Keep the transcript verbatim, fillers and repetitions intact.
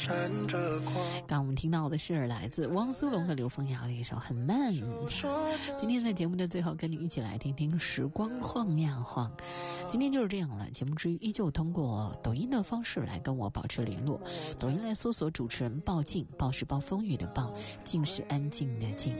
闪着光。 刚我们听到的是来自汪苏泷和刘凤瑶的一首很慢。今天在节目的最后跟你一起来听听时光晃呀晃。今天就是这样了，节目之余依旧通过抖音的方式来跟我保持联络，抖音来搜索主持人鲍静，鲍是暴风雨的暴，静是安静的静。